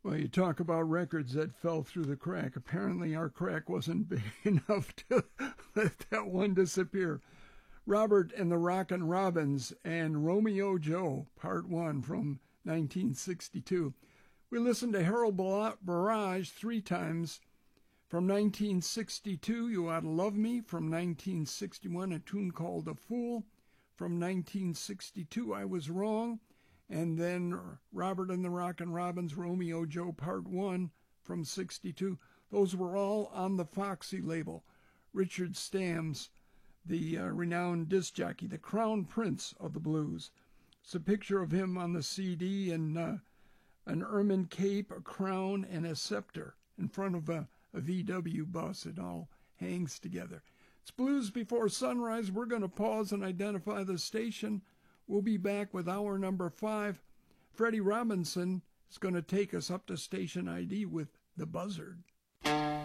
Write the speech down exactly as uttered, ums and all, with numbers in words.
Well, you talk about records that fell through the crack. Apparently our crack wasn't big enough to let that one disappear. Robert and the Rockin' Robins and Romeo Joe, Part one from nineteen sixty-two. We listened to Harold Barrage three times. From nineteen sixty-two, You Oughta Love Me. From nineteen sixty-one, a tune called The Fool. From nineteen sixty-two, I Was Wrong. And then Robert and the Rockin' Robins, Romeo Joe Part one from sixty-two. Those were all on the Foxy label. Richard Stams, the uh, renowned disc jockey, the crown prince of the blues. It's a picture of him on the C D in uh, an ermine cape, a crown, and a scepter in front of a, a V W bus. It all hangs together. It's Blues Before Sunrise. We're going to pause and identify the station. We'll be back with hour number five. Freddie Robinson is going to take us up to station I D with The Buzzard.